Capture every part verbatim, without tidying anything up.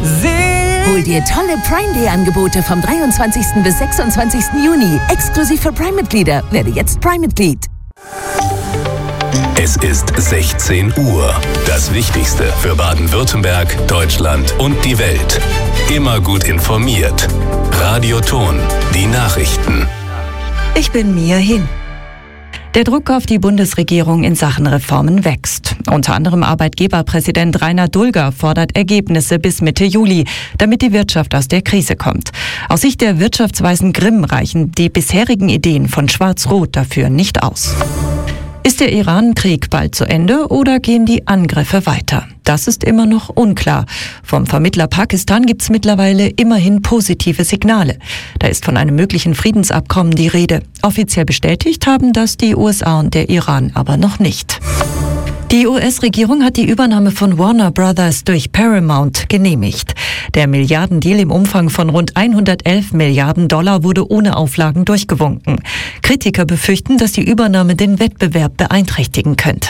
Hol dir tolle Prime Day Angebote vom dreiundzwanzigsten bis sechsundzwanzigsten Juni. Exklusiv für Prime-Mitglieder. Werde jetzt Prime-Mitglied. Es ist sechzehn Uhr. Das Wichtigste für Baden-Württemberg, Deutschland und die Welt. Immer gut informiert. Radio Ton, die Nachrichten. Ich bin Mia Hin. Der Druck auf die Bundesregierung in Sachen Reformen wächst. Unter anderem Arbeitgeberpräsident Rainer Dulger fordert Ergebnisse bis Mitte Juli, damit die Wirtschaft aus der Krise kommt. Aus Sicht der Wirtschaftsweisen Grimm reichen die bisherigen Ideen von Schwarz-Rot dafür nicht aus. Ist der Iran-Krieg bald zu Ende oder gehen die Angriffe weiter? Das ist immer noch unklar. Vom Vermittler Pakistan gibt es mittlerweile immerhin positive Signale. Da ist von einem möglichen Friedensabkommen die Rede. Offiziell bestätigt haben das die U S A und der Iran aber noch nicht. Die U S-Regierung hat die Übernahme von Warner Brothers durch Paramount genehmigt. Der Milliardendeal im Umfang von rund hundertelf Milliarden Dollar wurde ohne Auflagen durchgewunken. Kritiker befürchten, dass die Übernahme den Wettbewerb beeinträchtigen könnte.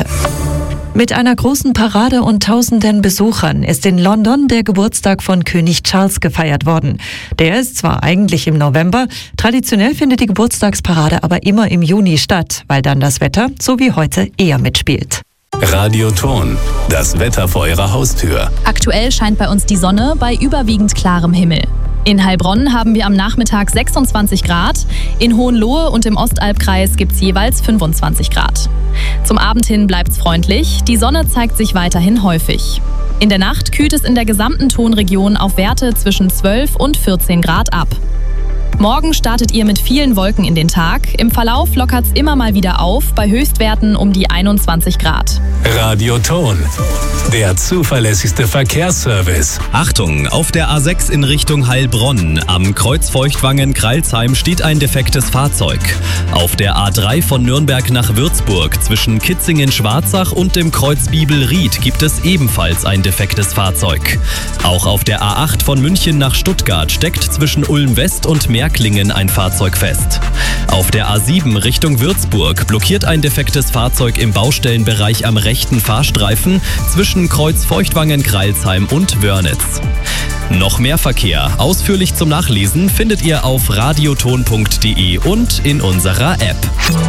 Mit einer großen Parade und tausenden Besuchern ist in London der Geburtstag von König Charles gefeiert worden. Der ist zwar eigentlich im November, traditionell findet die Geburtstagsparade aber immer im Juni statt, weil dann das Wetter, so wie heute, eher mitspielt. Radio Ton, das Wetter vor Ihrer Haustür. Aktuell scheint bei uns die Sonne bei überwiegend klarem Himmel. In Heilbronn haben wir am Nachmittag sechsundzwanzig Grad, in Hohenlohe und im Ostalbkreis gibt es jeweils fünfundzwanzig Grad. Zum Abend hin bleibt's freundlich, die Sonne zeigt sich weiterhin häufig. In der Nacht kühlt es in der gesamten Tonregion auf Werte zwischen zwölf und vierzehn Grad ab. Morgen startet ihr mit vielen Wolken in den Tag. Im Verlauf lockert's immer mal wieder auf, bei Höchstwerten um die einundzwanzig Grad. Radio Ton, der zuverlässigste Verkehrsservice. Achtung, auf der A sechs in Richtung Heilbronn am Kreuz Feuchtwangen-Kreilsheim steht ein defektes Fahrzeug. Auf der A drei von Nürnberg nach Würzburg zwischen Kitzingen-Schwarzach und dem Kreuz Bibelried gibt es ebenfalls ein defektes Fahrzeug. Auch auf der A acht von München nach Stuttgart steckt zwischen Ulm-West und Märklingen ein Fahrzeug fest. Auf der A sieben Richtung Würzburg blockiert ein defektes Fahrzeug im Baustellenbereich am rechten Fahrstreifen zwischen Kreuz Feuchtwangen-Kreilsheim und Wörnitz. Noch mehr Verkehr, ausführlich zum Nachlesen, findet ihr auf radioton punkt de und in unserer App.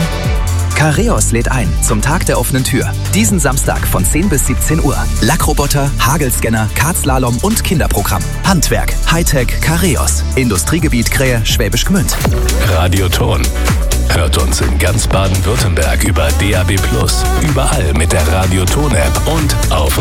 Careos lädt ein zum Tag der offenen Tür. Diesen Samstag von zehn bis siebzehn Uhr. Lackroboter, Hagelscanner, Kartslalom und Kinderprogramm. Handwerk, Hightech, Careos. Industriegebiet Krähe, Schwäbisch Gmünd. Radio Ton. Hört uns in ganz Baden-Württemberg über D A B plus, überall mit der Radio Ton App und auf